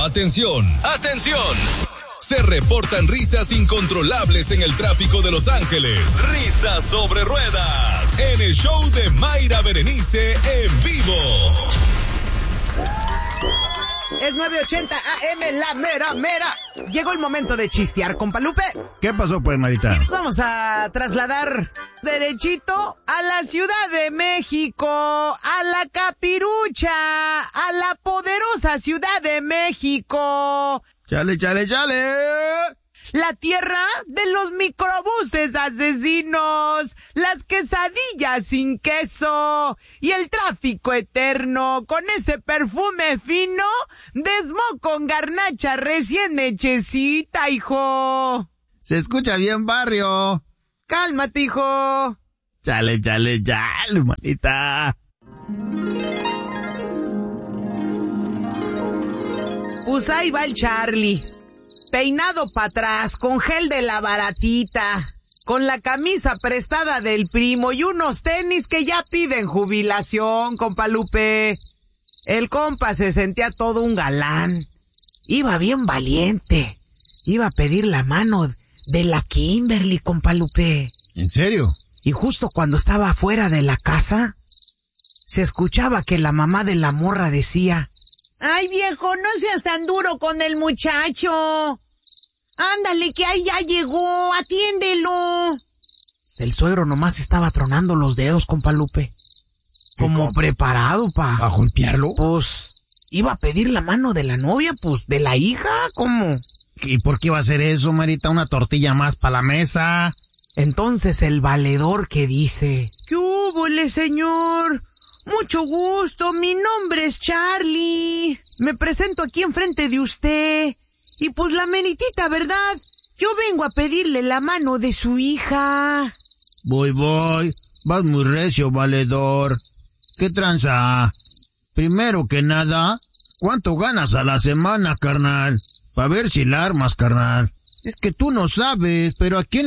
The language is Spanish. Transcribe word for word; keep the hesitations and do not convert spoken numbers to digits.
Atención, atención. Se reportan risas incontrolables en el tráfico de Los Ángeles. Risas sobre ruedas. En el show de Mayra Berenice en vivo. Es nueve ochenta A M, la mera, mera. Llegó el momento de chistear, compa Lupe. ¿Qué pasó, pues, Marita? Y nos vamos a trasladar derechito a la Ciudad de México, a la capirucha, a la poderosa Ciudad de México. ¡Chale, chale, chale! La tierra de los microbuses asesinos, las quesadillas sin queso y el tráfico eterno con ese perfume fino de smog con garnacha recién hechecita, hijo. Se escucha bien, barrio. Cálmate, hijo. Chale, chale, chale, manita. Pues ahí va el Charlie. Peinado para atrás, con gel de la baratita, con la camisa prestada del primo y unos tenis que ya piden jubilación, compa Lupe. El compa se sentía todo un galán. Iba bien valiente. Iba a pedir la mano de la Kimberly, compa Lupe. ¿En serio? Y justo cuando estaba afuera de la casa, se escuchaba que la mamá de la morra decía: ¡ay, viejo, no seas tan duro con el muchacho! ¡Ándale, que ahí ya llegó! ¡Atiéndelo! El suegro nomás estaba tronando los dedos, compa Lupe. Como preparado pa... ¿A golpearlo? Pues, iba a pedir la mano de la novia, pues, ¿de la hija? ¿Cómo? ¿Y por qué iba a hacer eso, Marita? Una tortilla más para la mesa. Entonces el valedor que dice: ¿qué húbole, señor? Mucho gusto, mi nombre es Charlie. Me presento aquí enfrente de usted. Y pues la meritita, ¿verdad? Yo vengo a pedirle la mano de su hija. Voy, voy. Vas muy recio, valedor. ¿Qué tranza? Primero que nada, ¿cuánto ganas a la semana, carnal? Pa' ver si la armas, carnal. Es que tú no sabes, pero aquí en